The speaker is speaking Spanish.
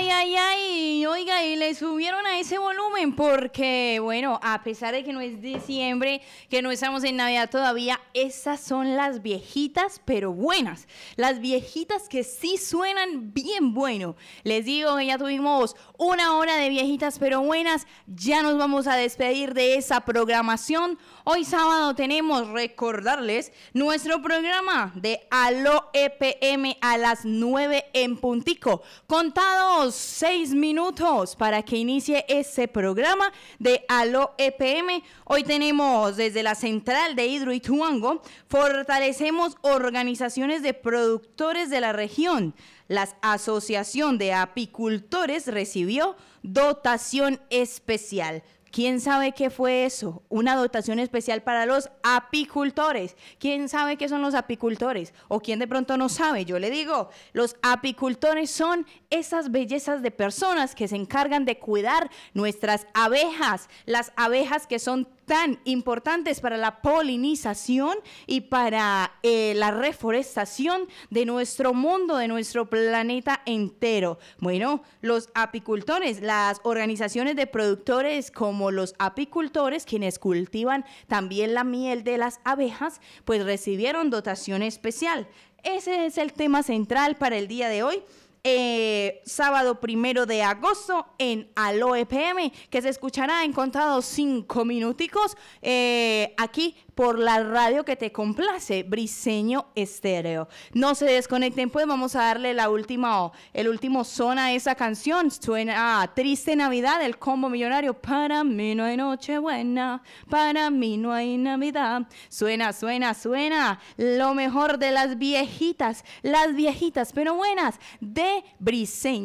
Ay, oiga, y le subieron a ese volumen porque, bueno, a pesar de que no es diciembre, que no estamos en Navidad todavía, esas son las viejitas, pero buenas. Las viejitas que sí suenan bien bueno. Les digo que ya tuvimos una hora de viejitas, pero buenas. Ya nos vamos a despedir de esa programación. Hoy sábado tenemos, recordarles, nuestro programa de Aló EPM a las 9 en puntico. Contados 6 minutos para que inicie ese programa de Aló EPM. Hoy tenemos desde la central de Hidroituango, fortalecemos organizaciones de productores de la región. La Asociación de Apicultores recibió dotación especial. ¿Quién sabe qué fue eso? Una dotación especial para los apicultores. ¿Quién sabe qué son los apicultores? ¿O quién de pronto no sabe? Yo le digo, los apicultores son esas bellezas de personas que se encargan de cuidar nuestras abejas. Las abejas que son tan importantes para la polinización y para la reforestación de nuestro mundo, de nuestro planeta entero. Bueno, los apicultores, las organizaciones de productores como los apicultores, quienes cultivan también la miel de las abejas, pues recibieron dotación especial. Ese es el tema central para el día de hoy. Sábado 1 de agosto en Aló EPM, que se escuchará en contados 5 minuticos aquí por la radio que te complace, Briseño Estéreo. No se desconecten, pues vamos a darle el último son a esa canción. Suena Triste Navidad, el Combo Millonario. Para mí no hay Nochebuena, para mí no hay Navidad. Suena lo mejor de las viejitas, pero buenas, de Briseño.